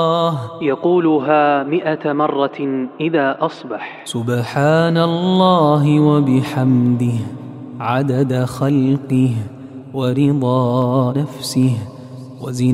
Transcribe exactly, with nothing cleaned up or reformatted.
يقولها مئة مرة إذا أصبح. سبحان الله وبحمده عدد خلقه ورضا نفسه وزنة